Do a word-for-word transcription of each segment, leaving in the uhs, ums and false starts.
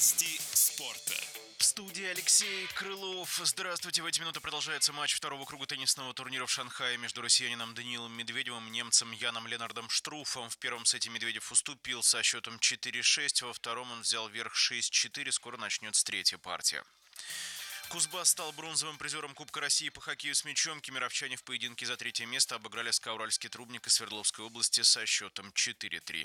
Новости спорта. В студии Алексей Крылов. Здравствуйте. В эти минуты продолжается матч второго круга теннисного турнира в Шанхае между россиянином Даниилом Медведевым и немцем Яном Ленардом Штруфом. В первом сете Медведев уступил со счетом четыре шесть, во втором он взял верх шесть четыре. Скоро начнется третья партия. Кузбасс стал бронзовым призером Кубка России по хоккею с мячом. Кемеровчане в поединке за третье место обыграли СКА «Уральский Трубник» из Свердловской области со счетом четыре три.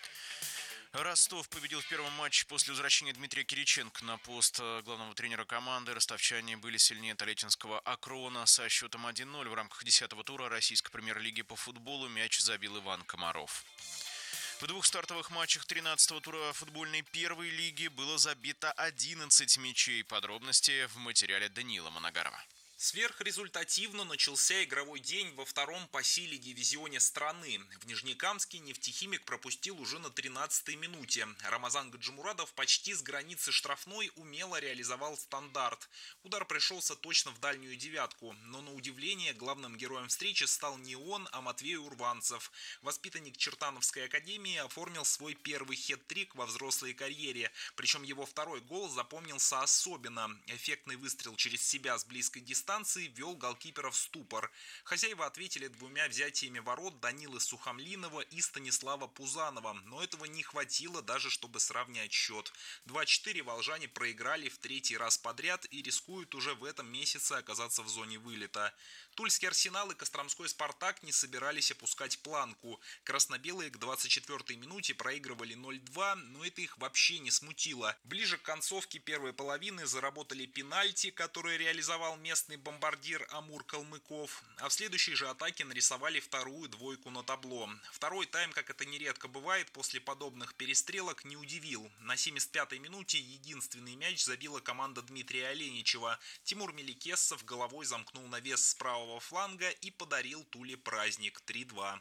Ростов победил в первом матче после возвращения Дмитрия Кириченко на пост главного тренера команды. Ростовчане были сильнее Толетинского «Акрона» со счетом один ноль. В рамках десятого тура российской премьер-лиги по футболу мяч забил Иван Комаров. В двух стартовых матчах тринадцатого тура футбольной первой лиги было забито одиннадцать мячей. Подробности в материале Даниила Моногарова. Сверхрезультативно начался игровой день во втором по силе дивизионе страны. В Нижнекамске «Нефтехимик» пропустил уже на тринадцатой минуте. Рамазан Гаджимурадов почти с границы штрафной умело реализовал стандарт. Удар пришелся точно в дальнюю девятку, но на удивление главным героем встречи стал не он, а Матвей Урванцев. Воспитанник Чертановской академии оформил свой первый хет-трик во взрослой карьере. Причем его второй гол запомнился особенно. Эффектный выстрел через себя с близкой дистанции станции ввел голкипера в ступор. Хозяева ответили двумя взятиями ворот Данилы Сухомлинова и Станислава Пузанова, но этого не хватило даже, чтобы сравнять счет. два четыре волжане проиграли в третий раз подряд и рискуют уже в этом месяце оказаться в зоне вылета. Тульский «Арсенал» и Костромской «Спартак» не собирались опускать планку. Красно-белые к двадцать четвёртой минуте проигрывали ноль два, но это их вообще не смутило. Ближе к концовке первой половины заработали пенальти, которые реализовал местный бомбардир Амур Калмыков, а в следующей же атаке нарисовали вторую двойку на табло. Второй тайм, как это нередко бывает, после подобных перестрелок не удивил. На семьдесят пятой минуте единственный мяч забила команда Дмитрия Оленичева. Тимур Меликессов головой замкнул навес с правого фланга и подарил Туле праздник три два.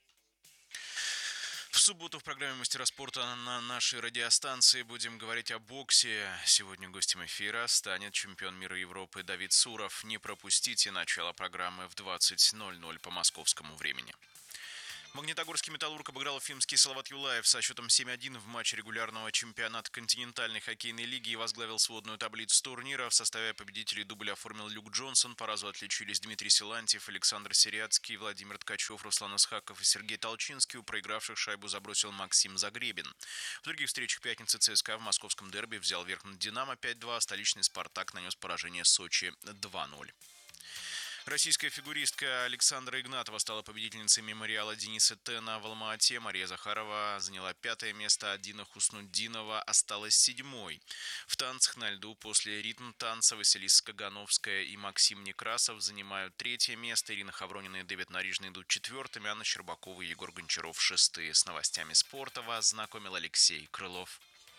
В субботу в программе «Мастера спорта» на нашей радиостанции будем говорить о боксе. Сегодня гостем эфира станет чемпион мира Европы Давид Суров. Не пропустите начало программы в двадцать ноль ноль по московскому времени. Магнитогорский «Металлург» обыграл уфимский Салават Юлаев со счетом семь один в матче регулярного чемпионата континентальной хоккейной лиги и возглавил сводную таблицу турнира. В составе победителей дубль оформил Люк Джонсон. По разу отличились Дмитрий Силантьев, Александр Серяцкий, Владимир Ткачев, Руслан Исхаков и Сергей Толчинский. У проигравших шайбу забросил Максим Загребин. В других встречах пятницы ЦСКА в московском дерби взял верх над «Динамо» пять два, а столичный «Спартак» нанес поражение Сочи два ноль. Российская фигуристка Александра Игнатова стала победительницей мемориала Дениса Тена в Алма-Ате. Мария Захарова заняла пятое место, а Дина Хуснутдинова осталась седьмой. В танцах на льду после ритм-танца Василиса Кагановская и Максим Некрасов занимают третье место. Ирина Хавронина и Дэвид Нарижный идут четвертыми, Анна Щербакова и Егор Гончаров шестые. С новостями спорта вас знакомил Алексей Крылов.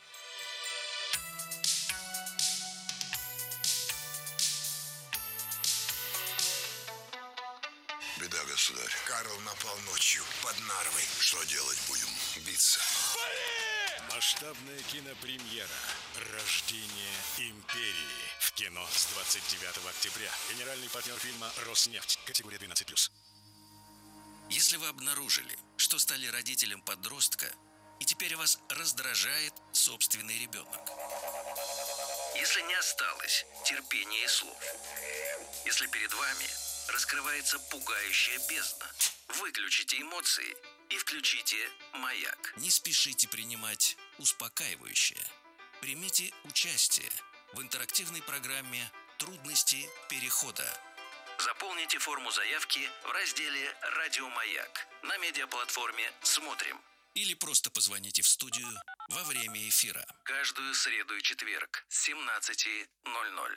Беда, государь. Карл напал ночью под Нарвой. Что делать будем? Биться. Масштабная кинопремьера «Рождение империи» в кино с двадцать девятого октября. Генеральный партнер фильма «Роснефть». Категория двенадцать плюс. Если вы обнаружили, что стали родителем подростка, и теперь вас раздражает собственный ребенок. Если не осталось терпения и слов. Если перед вами раскрывается пугающая бездна. Выключите эмоции и включите «Маяк». Не спешите принимать успокаивающее. Примите участие в интерактивной программе «Трудности перехода». Заполните форму заявки в разделе «Радио Маяк» на медиаплатформе «Смотрим». Или просто позвоните в студию во время эфира. Каждую среду и четверг с семнадцати ноль-ноль.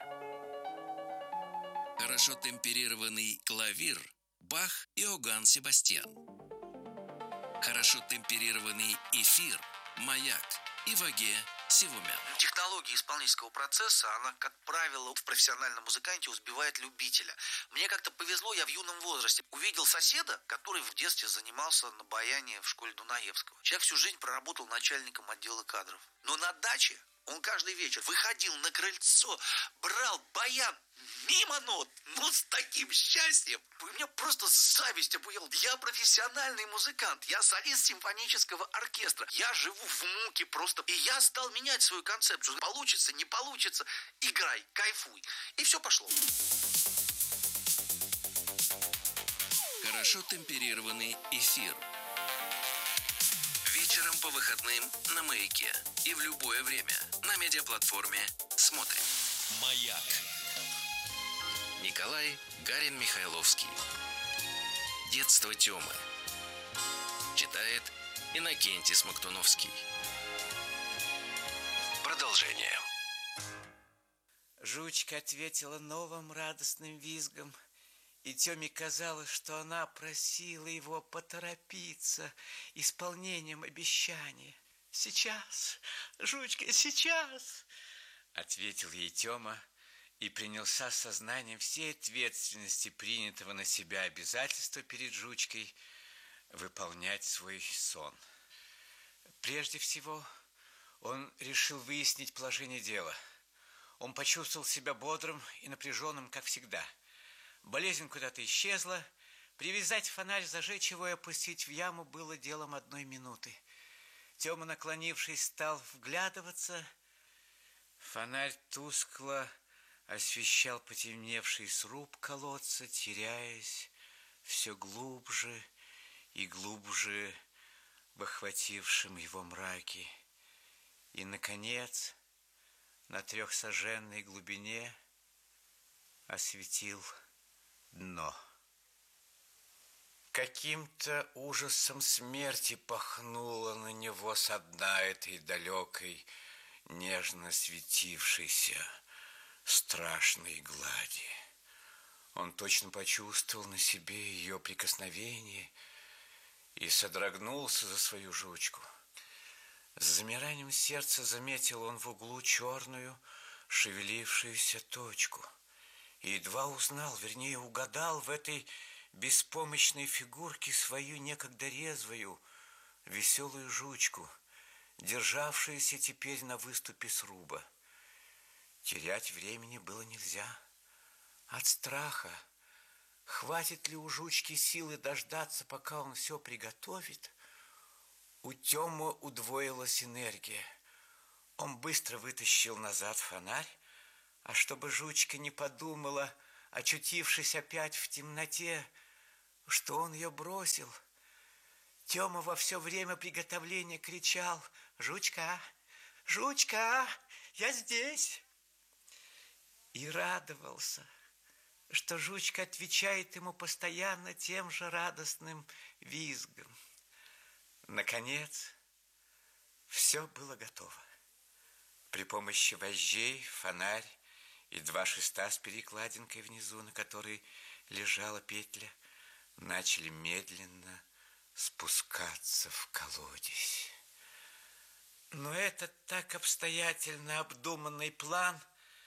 Хорошо темперированный клавир Бах и Иоганн Себастьян. Хорошо темперированный эфир Маяк и Ваге Севумян. Технология исполнительского процесса, она, как правило, в профессиональном музыканте убивает любителя. Мне как-то повезло, я в юном возрасте увидел соседа, который в детстве занимался на баяне в школе Дунаевского. Человек всю жизнь проработал начальником отдела кадров. Но на даче Он каждый вечер выходил на крыльцо, брал баян мимо нот, ну с таким счастьем. Меня просто зависть обуяла. Я профессиональный музыкант, я солист симфонического оркестра. Я живу в муке просто. И я стал менять свою концепцию. Получится, не получится, играй, кайфуй. И все пошло. Хорошо темперированный эфир. Вечером по выходным на «Маяке» и в любое время на медиаплатформе «Смотрим». «Маяк». Николай Гарин-Михайловский. «Детство Тёмы». Читает Иннокентий Смоктуновский. Продолжение. Жучка ответила новым радостным визгом, и Тёме казалось, что она просила его поторопиться исполнением обещания. «Сейчас, Жучка, сейчас!» — ответил ей Тёма и принялся с сознанием всей ответственности принятого на себя обязательства перед Жучкой выполнять свой сон. Прежде всего, он решил выяснить положение дела. Он почувствовал себя бодрым и напряженным, как всегда. Болезнь куда-то исчезла. Привязать фонарь, зажечь его и опустить в яму было делом одной минуты. Тёма, наклонившись, стал вглядываться. Фонарь тускло освещал потемневший сруб колодца, теряясь все глубже и глубже в охватившем его мраке. И, наконец, на трехсаженной глубине осветил дно. Каким-то ужасом смерти пахнуло на него со дна этой далекой, нежно светившейся страшной глади. Он точно почувствовал на себе ее прикосновение и содрогнулся за свою Жучку. С замиранием сердца заметил он в углу черную, шевелившуюся точку. И едва узнал, вернее, угадал в этой беспомощной фигурке свою некогда резвую, веселую Жучку, державшуюся теперь на выступе сруба. Терять времени было нельзя. От страха, хватит ли у Жучки силы дождаться, пока он все приготовит, у Тёмы удвоилась энергия. Он быстро вытащил назад фонарь, а чтобы Жучка не подумала, очутившись опять в темноте, что он ее бросил, Тёма во все время приготовления кричал: «Жучка! Жучка! Я здесь!» И радовался, что Жучка отвечает ему постоянно тем же радостным визгом. Наконец, все было готово. При помощи вожжей, фонарь и два шеста с перекладинкой внизу, на которой лежала петля, начали медленно спускаться в колодец. Но этот так обстоятельно обдуманный план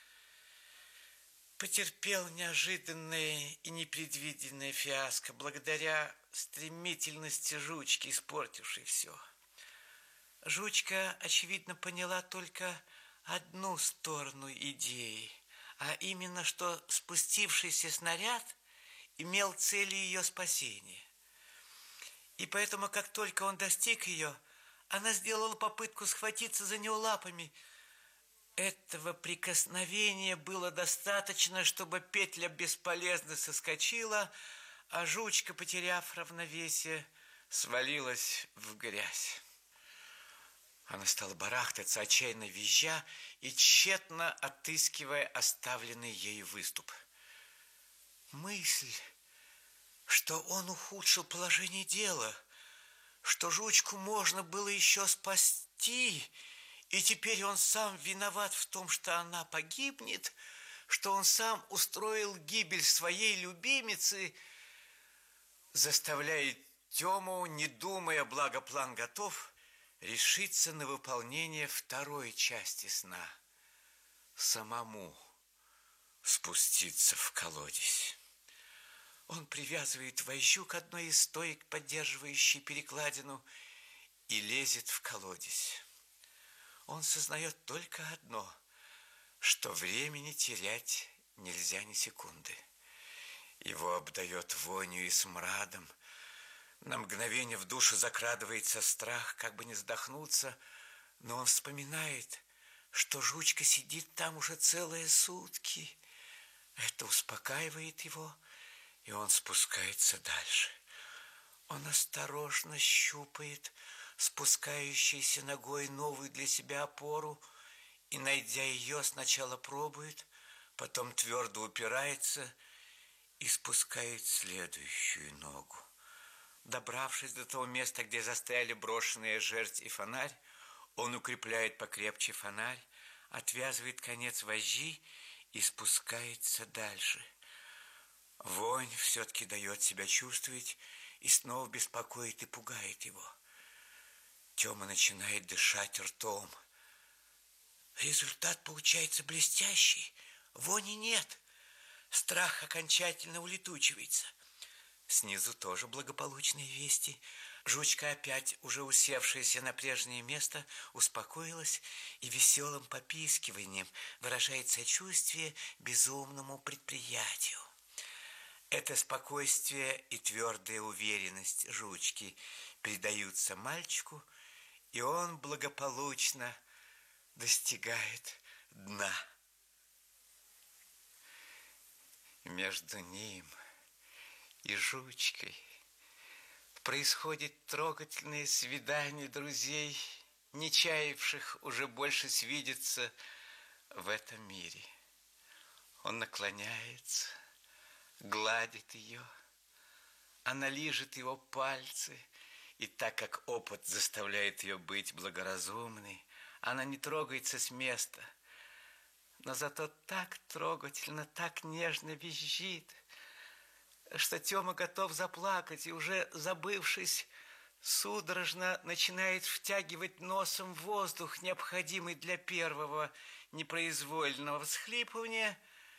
потерпел неожиданное и непредвиденное фиаско благодаря стремительности Жучки, испортившей все. Жучка, очевидно, поняла только одну сторону идеи, а именно, что спустившийся снаряд имел целью ее спасения. И поэтому, как только он достиг ее, она сделала попытку схватиться за него лапами. Этого прикосновения было достаточно, чтобы петля бесполезно соскочила, а Жучка, потеряв равновесие, свалилась в грязь. Она стала барахтаться, отчаянно визжа и тщетно отыскивая оставленный ею выступ. Мысль, что он ухудшил положение дела, что Жучку можно было еще спасти, и теперь он сам виноват в том, что она погибнет, что он сам устроил гибель своей любимицы, заставляет Тему, не думая, благо план готов, решиться на выполнение второй части сна – самому спуститься в колодец. Он привязывает вожжу к одной из стоек, поддерживающей перекладину, и лезет в колодец. он сознает только одно, что времени терять нельзя ни секунды. Его обдает вонью и смрадом. На мгновение в душу закрадывается страх, как бы не задохнуться, но он вспоминает, что жучка сидит там уже целые сутки. Это успокаивает его, и он спускается дальше. Он осторожно щупает спускающейся ногой новую для себя опору и, найдя ее, сначала пробует, потом твердо упирается и спускает следующую ногу. Добравшись до того места, где застряли брошенные жерть и фонарь, он укрепляет покрепче фонарь, отвязывает конец вожжи и спускается дальше. Вонь все-таки дает себя чувствовать и снова беспокоит и пугает его. Тёма начинает дышать ртом. Результат получается блестящий. Вони нет. Страх окончательно улетучивается. Снизу тоже благополучные вести. Жучка, опять уже усевшаяся на прежнее место, успокоилась и веселым попискиванием выражает сочувствие безумному предприятию. Это спокойствие и твердая уверенность жучки передаются мальчику, и он благополучно достигает дна. Между ним и жучкой происходит трогательное свидание друзей, не чаявших уже больше свидеться в этом мире. Он наклоняется, гладит ее, она лижет его пальцы, и так как опыт заставляет ее быть благоразумной, она не трогается с места, но зато так трогательно, так нежно визжит, что Тёма готов заплакать и, уже забывшись, судорожно начинает втягивать носом воздух, необходимый для первого непроизвольного всхлипывания,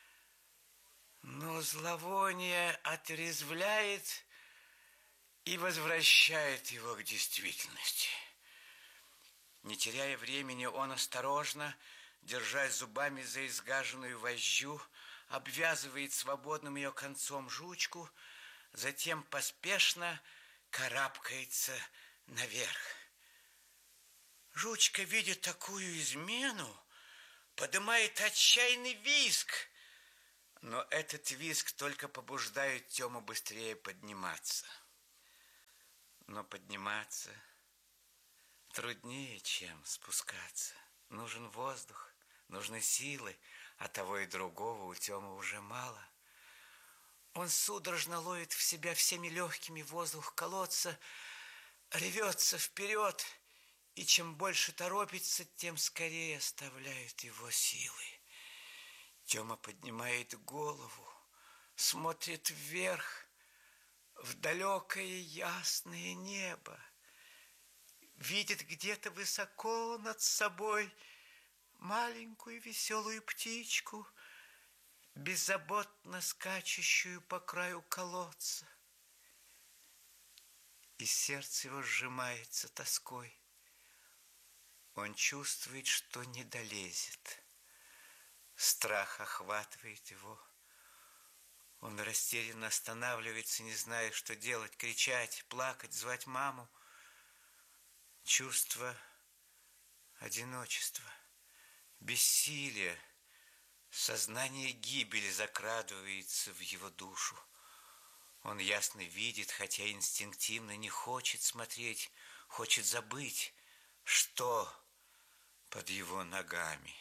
но зловоние отрезвляет и возвращает его к действительности. Не теряя времени, он осторожно, держась зубами за изгаженную вожжу, обвязывает свободным ее концом жучку, затем поспешно карабкается наверх. Жучка, видя такую измену, поднимает отчаянный визг, но этот визг только побуждает Тему быстрее подниматься. Но подниматься труднее, чем спускаться. Нужен воздух, нужны силы, а того и другого у Тёмы уже мало. Он судорожно ловит в себя всеми легкими воздух колодца, ревется вперед, и чем больше торопится, тем скорее оставляют его силы. Тёма поднимает голову, смотрит вверх, в далекое ясное небо, видит где-то высоко над собой маленькую веселую птичку, беззаботно скачущую по краю колодца. И сердце его сжимается тоской. Он чувствует, что не долезет. Страх охватывает его. Он растерянно останавливается, не зная, что делать, кричать, плакать, звать маму. Чувство одиночества, бессилия, сознание гибели закрадывается в его душу. Он ясно видит, хотя инстинктивно не хочет смотреть, хочет забыть, что под его ногами.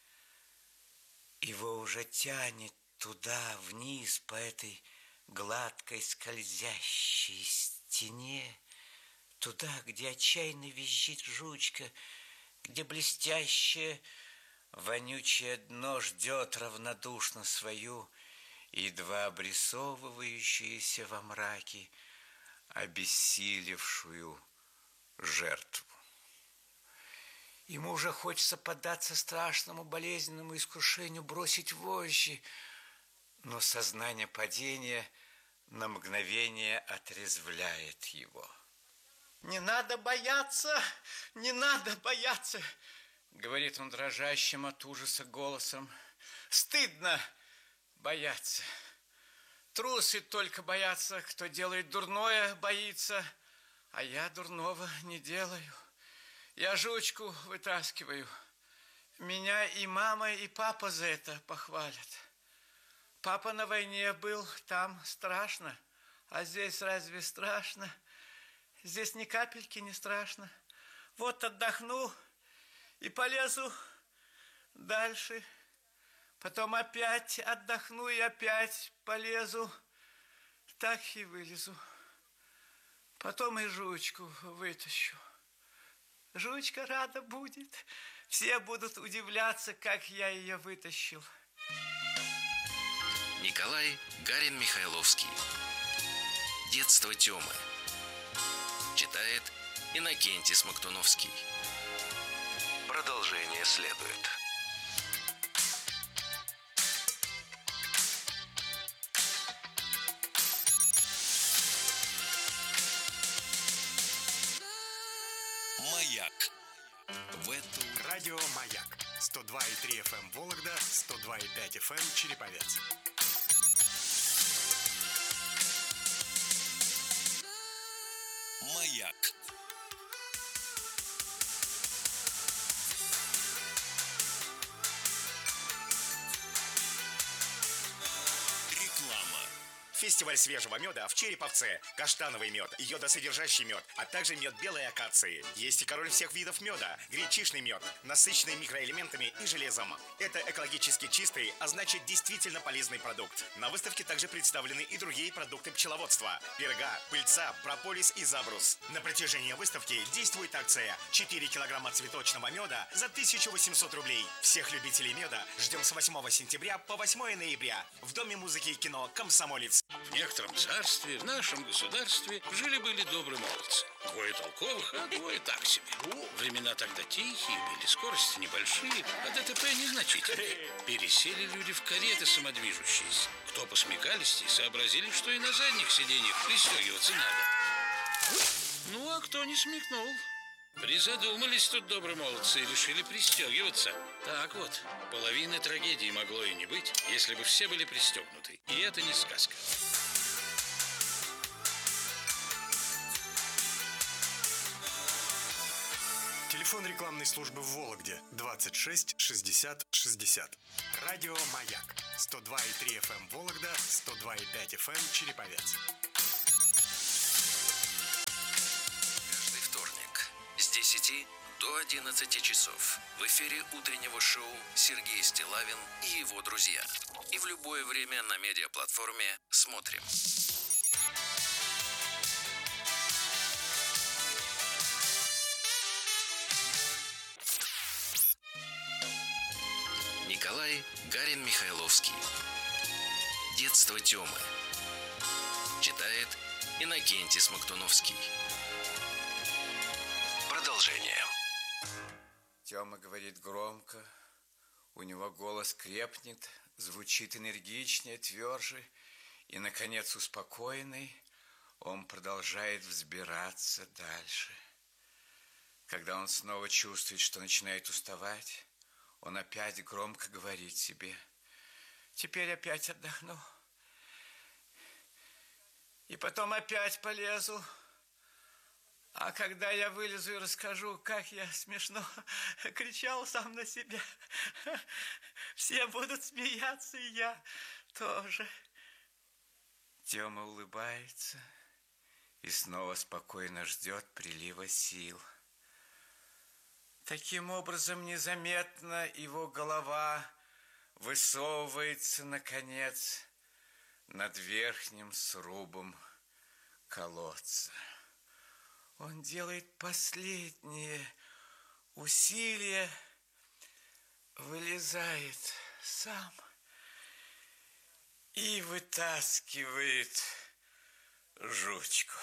Его уже тянет туда, вниз, по этой гладкой скользящей стене, туда, где отчаянно визжит жучка, где блестящее, вонючее дно ждет равнодушно свою, едва обрисовывающуюся во мраке, обессилевшую жертву. Ему уже хочется поддаться страшному болезненному искушению бросить вожжи, но сознание падения на мгновение отрезвляет его. Не надо бояться, не надо бояться. говорит он дрожащим от ужаса голосом. Стыдно бояться. Трусы только боятся, кто делает дурное, боится, а я дурного не делаю. Я жучку вытаскиваю. Меня и мама, и папа за это похвалят. Папа на войне был, там страшно, а здесь разве страшно? Здесь ни капельки не страшно. Вот отдохну и полезу дальше. Потом опять отдохну и опять полезу. Так и вылезу. Потом и жучку вытащу. Жучка рада будет. Все будут удивляться, как я ее вытащил. Николай Гарин-Михайловский. Детство Тёмы. Читает Иннокентий Смоктуновский. Продолжение следует. Маяк. В эту... Радио «Маяк». сто два и три эф эм Вологда, сто два и пять эф эм Череповец. Маяк. Реклама. Фестиваль свежего меда в Череповце. Каштановый мед, йодосодержащий мед, а также мед белой акации. Есть и король всех видов меда. Гречишный мед, насыщенный микроэлементами и железом. Это экологически чистый, а значит действительно полезный продукт. На выставке также представлены и другие продукты пчеловодства. Перга, пыльца, прополис и забрус. На протяжении выставки действует акция четыре килограмма цветочного меда за тысячу восемьсот рублей. Всех любителей меда ждем с восьмого сентября по восьмое ноября в Доме музыки и кино «Комсомолец». В некотором царстве, в нашем государстве жили-были добрые молодцы. Двое толковых, а двое так себе. Времена тогда тихие были, скорости небольшие, а ДТП незначительные. Пересели люди в кареты самодвижущиеся. Кто посмекалистей, сообразили, что и на задних сиденьях пристегиваться надо. Ну, а кто не смекнул? Призадумались тут добрые молодцы и решили пристегиваться. Так вот, половины трагедии могло и не быть, если бы все были пристегнуты. И это не сказка. Телефон рекламной службы в Вологде двадцать шесть шестьдесят шестьдесят. Радио «Маяк». сто два и три эф эм Вологда, сто два и пять эф эм Череповец. Каждый вторник с десяти до одиннадцати часов в эфире утреннего шоу Сергей Стиллавин и его друзья. И в любое время на медиаплатформе «Смотрим». Николай Гарин-Михайловский. Детство Тёмы. Читает Иннокентий Смоктуновский. Продолжение. Тёма говорит громко, у него голос крепнет, звучит энергичнее, тверже, и, наконец, успокоенный, он продолжает взбираться дальше. Когда он снова чувствует, что начинает уставать, он опять громко говорит себе: теперь опять отдохну. И потом опять полезу. А когда я вылезу и расскажу, как я смешно кричал сам на себя, все будут смеяться, и я тоже. Тёма улыбается и снова спокойно ждет прилива сил. Таким образом, незаметно его голова высовывается, наконец, над верхним срубом колодца. Он делает последние усилия, вылезает сам и вытаскивает жучку.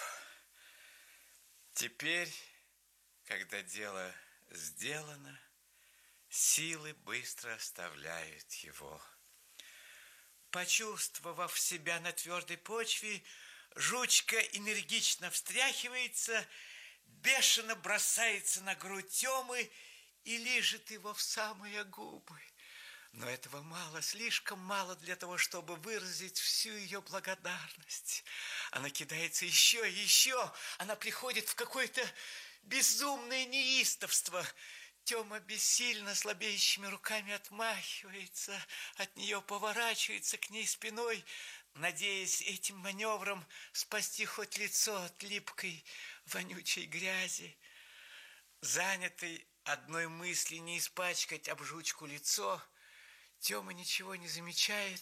Теперь, когда дело сделано, силы быстро оставляют его. Почувствовав себя на твердой почве, жучка энергично встряхивается, бешено бросается на грудь Тёмы и лижет его в самые губы. Но этого мало, слишком мало для того, чтобы выразить всю ее благодарность. Она кидается еще и еще. Она приходит в какое-то безумное неистовство. Тёма бессильно слабеющими руками отмахивается от нее, поворачивается к ней спиной, надеясь этим маневром спасти хоть лицо от липкой вонючей грязи. Занятый одной мыслью не испачкать об жучку лицо, Тёма ничего не замечает,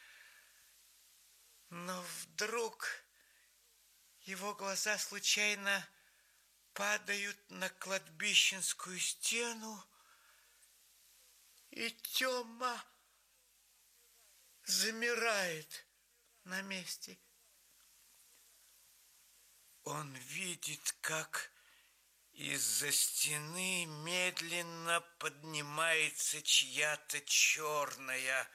но вдруг его глаза случайно падают на кладбищенскую стену, и Тёма замирает на месте. Он видит, как из-за стены медленно поднимается чья-то черная,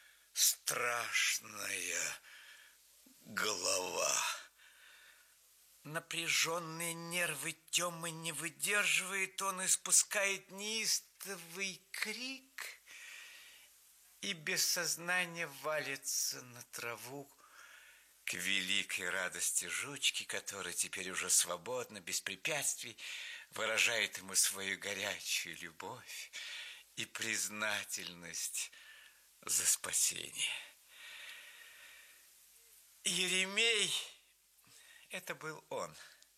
страшная голова. Напряженные нервы Тёмы не выдерживает, он испускает неистовый крик и без сознания валится на траву, к великой радости жучки, которая теперь уже свободно, без препятствий, выражает ему свою горячую любовь и признательность за спасение. Еремей, это был он,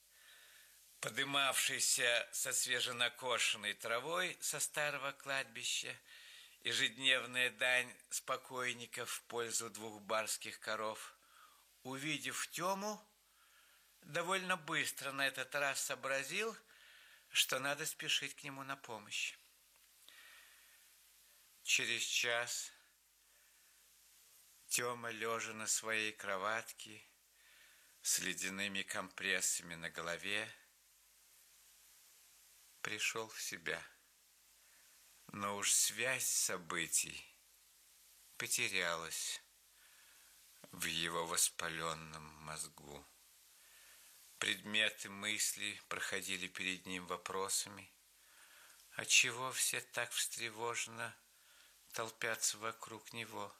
подымавшийся со свеженакошенной травой со старого кладбища, ежедневная дань спокойников в пользу двух барских коров, увидев Тёму, довольно быстро на этот раз сообразил, что надо спешить к нему на помощь. Через час Тёма, лежа на своей кроватке с ледяными компрессами на голове, пришел в себя. Но уж связь событий потерялась в его воспаленном мозгу. Предметы мысли проходили перед ним вопросами, отчего все так встревоженно толпятся вокруг него.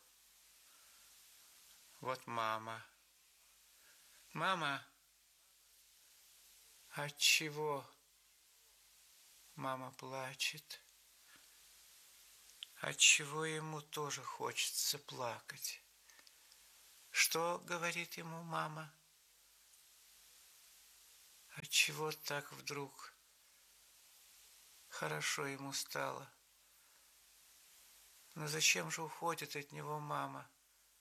Вот мама. Мама, отчего мама плачет? Отчего ему тоже хочется плакать? Что говорит ему мама? Отчего так вдруг хорошо ему стало? Но зачем же уходит от него мама?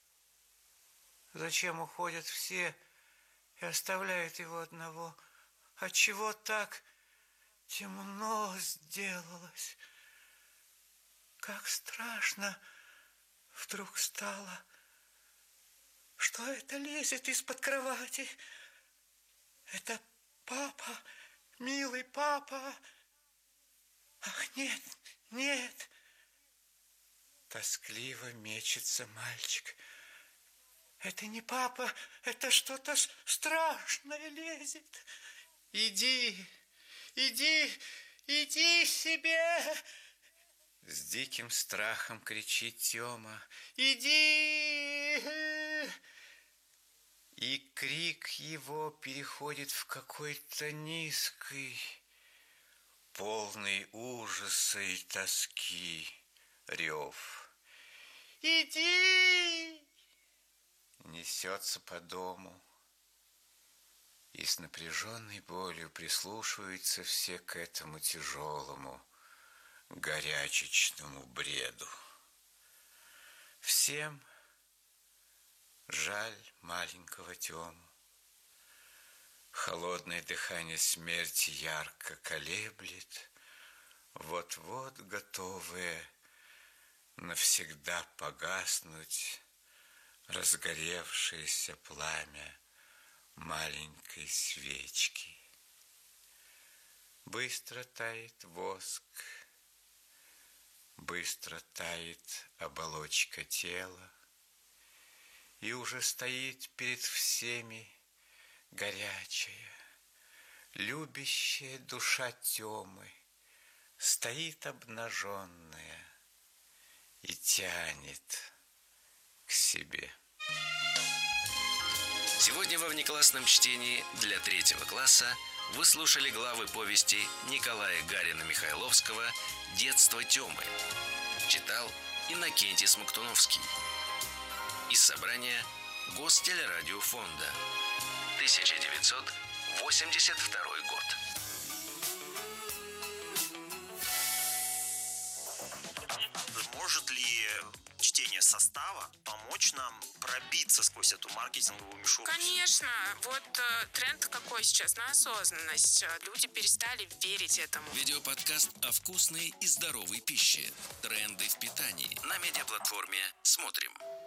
Зачем уходят все и оставляют его одного? Отчего так темно сделалось? Как страшно вдруг стало. Что это лезет из-под кровати? Это папа, милый папа. Ах, нет, нет. Тоскливо мечется мальчик. Это не папа, это что-то страшное лезет. Иди, иди, иди себе. С диким страхом кричит Тёма. Иди! И крик его переходит в какой-то низкий, полный ужаса и тоски рев. Иди! Несется по дому, и с напряженной болью прислушиваются все к этому тяжелому, горячечному бреду. Всем жаль маленького Тёму. Холодное дыхание смерти ярко колеблет, вот-вот готовое навсегда погаснуть разгоревшееся пламя маленькой свечки. Быстро тает воск, быстро тает оболочка тела, и уже стоит перед всеми горячая, любящая душа Тёмы, стоит обнаженная и тянет к себе. Сегодня во внеклассном чтении для третьего класса вы слушали главы повести Николая Гарина-Михайловского «Детство Тёмы». Читал Иннокентий Смоктуновский. Из собрания Гостелерадиофонда. тысяча девятьсот восемьдесят второй год. Может ли чтение состава помочь нам пробиться сквозь эту маркетинговую мишуру? Конечно. Вот э, тренд какой сейчас на осознанность. Люди перестали верить этому. Видеоподкаст о вкусной и здоровой пище. Тренды в питании. На медиаплатформе «Смотрим».